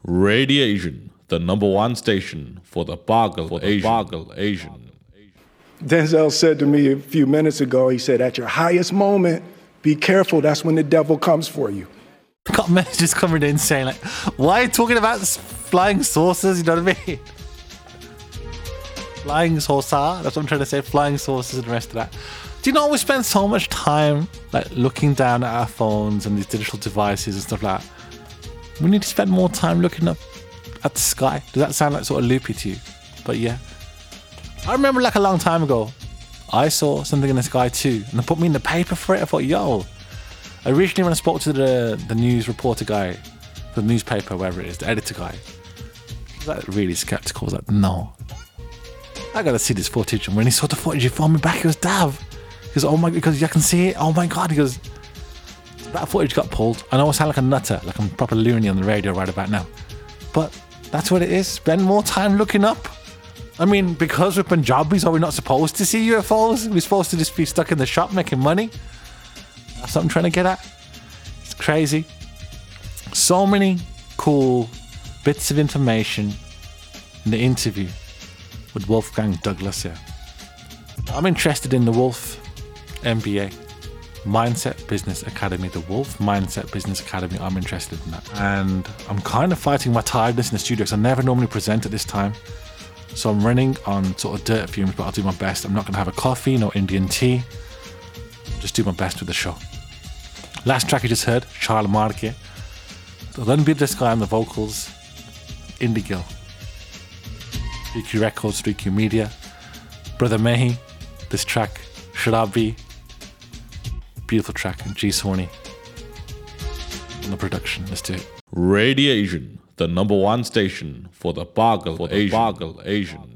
Radiation, the number one station for the Boggle Asian. Denzel said to me a few minutes ago, he said, at your highest moment, be careful, that's when the devil comes for you. Got messages coming in saying, like, why are you talking about flying saucers? You know what I mean? Flying saucer, that's what I'm trying to say, flying saucers and the rest of that. Do you know we spend so much time like looking down at our phones and these digital devices and stuff like that? We need to spend more time looking up at the sky. Does that sound like sort of loopy to you? But yeah. I remember like a long time ago, I saw something in the sky too, and they put me in the paper for it. I thought, yo. Originally when I spoke to the news reporter guy, the newspaper, wherever it is, the editor guy, I was like really skeptical. I was like, no. I gotta see this footage. And when he saw the footage, he phoned me back. He goes, Dav. He goes, oh my, because I can see it. Oh my God. He goes, that footage got pulled. I know I sound like a nutter, like I'm proper loony on the radio right about now. But that's what it is. Spend more time looking up. I mean, because we're Punjabis, are we not supposed to see UFOs? We're supposed to just be stuck in the shop making money? That's what I'm trying to get at. It's crazy. So many cool bits of information in the interview with Wolfgang Douglas here. I'm interested in the Wolf MBA, Mindset Business Academy, the Wolf Mindset Business Academy. I'm interested in that. And I'm kind of fighting my tiredness in the studio because I never normally present at this time. So I'm running on sort of dirt fumes, but I'll do my best. I'm not going to have a coffee, no Indian tea. Just do my best with the show. Last track you just heard, Charles Marque. Ranbir Desai on the vocals, Indie Gill. 3Q Records, 3Q Media. Brother Mehi, this track, Sharabi. Beautiful track, G Sony on the production. Let's do it. Radiation, the number one station for the Boggle Asian.